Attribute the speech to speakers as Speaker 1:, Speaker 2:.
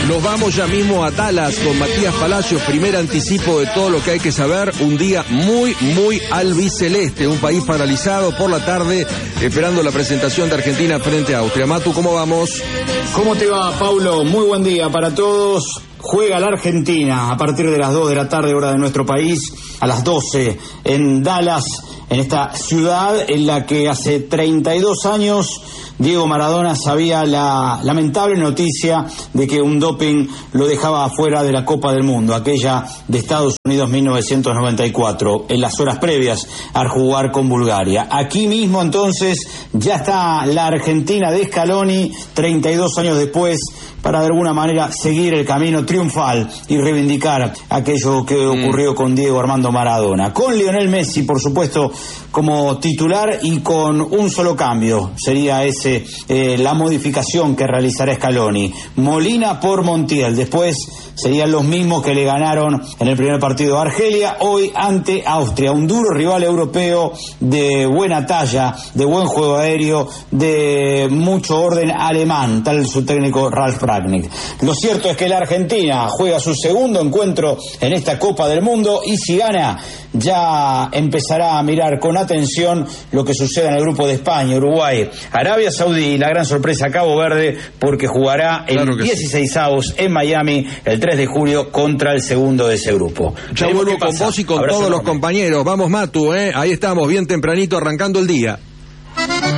Speaker 1: Nos vamos ya mismo a Dallas con Matías Palacios, primer anticipo de todo lo que hay que saber. Un día muy albiceleste, un país paralizado por la tarde, esperando la presentación de Argentina frente a Austria. Matu, ¿cómo vamos?
Speaker 2: ¿Cómo te va, Paulo? Muy buen día para todos. Juega la Argentina a partir de las 2 de la tarde, hora de nuestro país, a las 12 en Dallas, en esta ciudad en la que hace 32 años Diego Maradona sabía la lamentable noticia de que un doping lo dejaba afuera de la Copa del Mundo, aquella de Estados Unidos 1994, en las horas previas a jugar con Bulgaria. Aquí mismo entonces ya está la Argentina de Scaloni, 32 años después, para de alguna manera seguir el camino triunfal y reivindicar aquello que ocurrió con Diego Armando Maradona. Con Lionel Messi, por supuesto, como titular y con un solo cambio. Sería la modificación que realizará Scaloni. Molina por Montiel. Después serían los mismos que le ganaron en el primer partido a Argelia, hoy ante Austria. Un duro rival europeo de buena talla, de buen juego aéreo, de mucho orden alemán, tal su técnico Ralf Rangnick. Lo cierto es que la Argentina juega su segundo encuentro en esta Copa del Mundo y si gana ya empezará a mirar con atención lo que sucede en el grupo de España, Uruguay, Arabia Saudí y la gran sorpresa Cabo Verde, porque jugará el 16avos en Miami el 3 de julio contra el segundo de ese grupo.
Speaker 1: Ya vuelvo con vos y con todos los compañeros. Vamos, Matu, ahí estamos, bien tempranito arrancando el día.